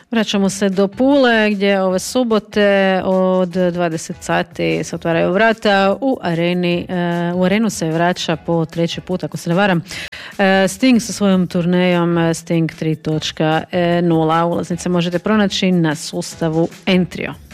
Vraćamo se do Pule gdje ove subote od 20 sati se otvaraju vrata u areni. U arenu se vraća po treći put, ako se ne varam, Sting sa svojom turnejom Sting 3.0. Ulaznice možete pronaći na sustavu Entrio.